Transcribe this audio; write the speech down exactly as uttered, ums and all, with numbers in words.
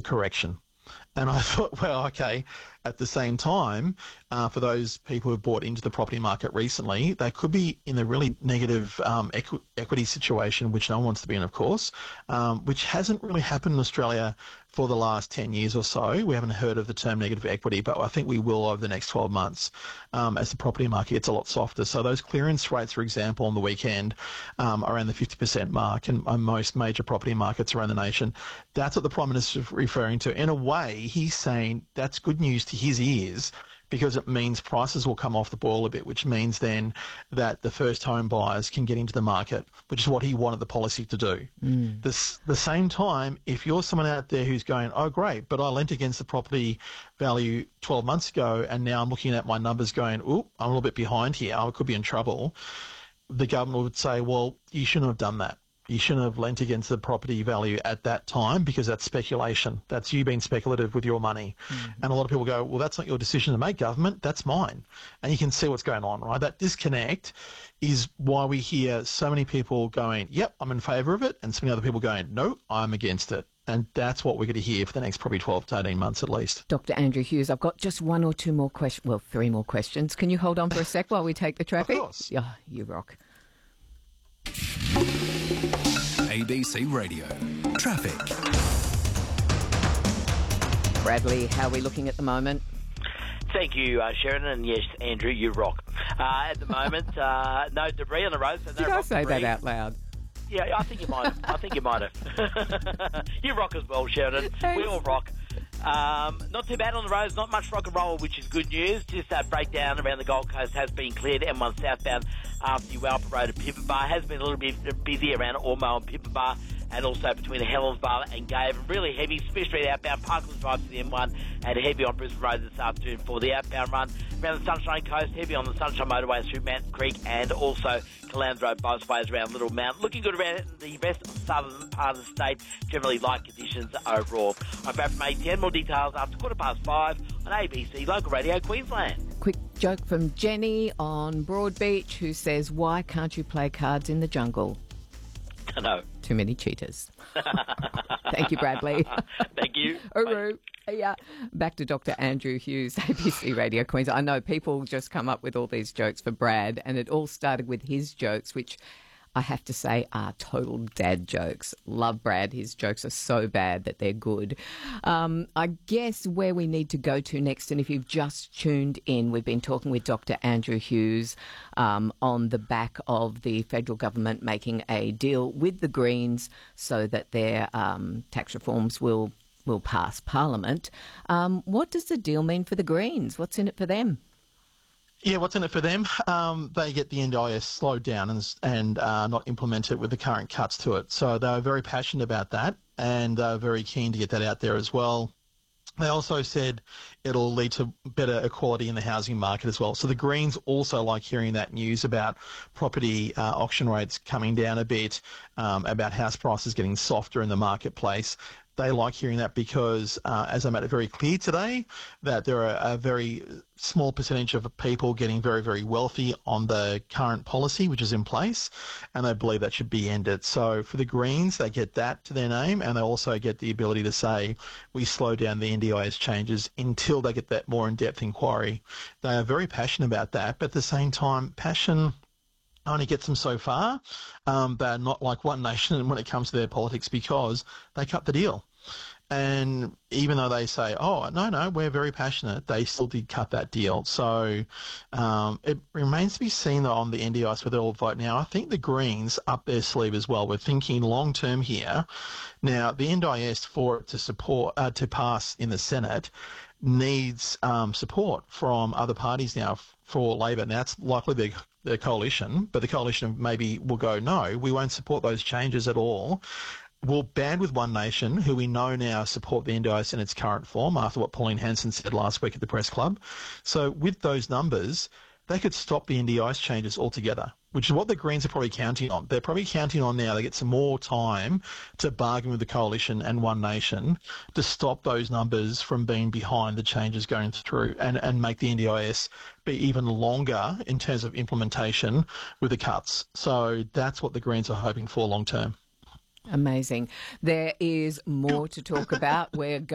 correction. And I thought, well, okay, at the same time, uh, for those people who have bought into the property market recently, they could be in a really negative um, equ- equity situation, which no one wants to be in, of course, um, which hasn't really happened in Australia for the last ten years or so. We haven't heard of the term negative equity, but I think we will over the next twelve months um, as the property market gets a lot softer. So those clearance rates, for example, on the weekend um, around the fifty percent mark, and uh, most major property markets around the nation, that's what the Prime Minister is referring to. In a way, he's saying that's good news to his ears, because it means prices will come off the boil a bit, which means then that the first home buyers can get into the market, which is what he wanted the policy to do. Mm. This, the same time, if you're someone out there who's going, oh, great, but I lent against the property value twelve months ago and now I'm looking at my numbers going, oh, I'm a little bit behind here, I could be in trouble, the government would say, well, you shouldn't have done that. You shouldn't have lent against the property value at that time because that's speculation. That's you being speculative with your money. Mm-hmm. And a lot of people go, well, that's not your decision to make, government. That's mine. And you can see what's going on, right? That disconnect is why we hear so many people going, yep, I'm in favour of it, and so many other people going, no, I'm against it. And that's what we're going to hear for the next probably twelve to eighteen months at least. Doctor Andrew Hughes, I've got just one or two more questions, well, three more questions. Can you hold on for a sec while we take the traffic? Of course. Yeah, you rock. A B C Radio. Traffic. Bradley, how are we looking at the moment? Thank you, uh, Sheridan, and yes, Andrew, you rock. Uh, at the moment, uh, no debris on the road. So no Did I say debris. that out loud? Yeah, I think you might have. I think you might have. You rock as well, Sheridan. Thanks. We all rock. Um, not too bad on the roads, not much rock and roll, which is good news. Just that breakdown around the Gold Coast has been cleared. M one southbound after the Walpa Road at Pippa Bar has been a little bit busy around Ormo and Pippa Bar, and also between Helens Bar and Gave. Really heavy. Smith Street outbound, Parkland Drive to the M one, and heavy on Brisbane Road this afternoon for the outbound run. Around the Sunshine Coast, heavy on the Sunshine Motorway through Mountain Creek, and also Calandra Road Buzzways around Little Mount. Looking good around the rest of the southern part of the state. Generally light conditions overall. I'm back from A ten. More details after quarter past five on A B C Local Radio Queensland. Quick joke from Jenny on Broadbeach, who says, why can't you play cards in the jungle? No. Too many cheaters. Thank you, Bradley. Thank you. Uru. Yeah. Back to Doctor Andrew Hughes, A B C Radio Queensland. I know people just come up with all these jokes for Brad, and it all started with his jokes, which I have to say are total dad jokes. Love Brad. His jokes are so bad that they're good. Um, I guess where we need to go to next, and if you've just tuned in, we've been talking with Doctor Andrew Hughes um, on the back of the federal government making a deal with the Greens so that their um, tax reforms will, will pass Parliament. Um, what does the deal mean for the Greens? What's in it for them? Yeah, what's in it for them? Um, they get the N D I S slowed down and, and uh, not implemented with the current cuts to it. So they were very passionate about that, and uh, very keen to get that out there as well. They also said it'll lead to better equality in the housing market as well. So the Greens also like hearing that news about property uh, auction rates coming down a bit, um, about house prices getting softer in the marketplace. They like hearing that because, uh, as I made it very clear today, that there are a very small percentage of people getting very, very wealthy on the current policy which is in place, and they believe that should be ended. So for the Greens, they get that to their name, and they also get the ability to say, we slow down the N D I S changes until they get that more in-depth inquiry. They are very passionate about that, but at the same time, passion only gets them so far. Um, they're not like One Nation when it comes to their politics because they cut the deal. And even though they say, oh, no, no, we're very passionate, they still did cut that deal. So um, it remains to be seen though, on the N D I S whether they'll vote. Now, I think the Greens up their sleeve as well. We're thinking long term here. Now, the N D I S for it to support, uh, to pass in the Senate needs um, support from other parties now for Labor. Now, that's likely the, the coalition, but the coalition maybe will go, no, we won't support those changes at all. We'll band with One Nation, who we know now support the N D I S in its current form after what Pauline Hanson said last week at the press club. So with those numbers, they could stop the N D I S changes altogether, which is what the Greens are probably counting on. They're probably counting on now they get some more time to bargain with the coalition and One Nation to stop those numbers from being behind the changes going through and, and make the N D I S be even longer in terms of implementation with the cuts. So that's what the Greens are hoping for long term. Amazing. There is more to talk about. We're going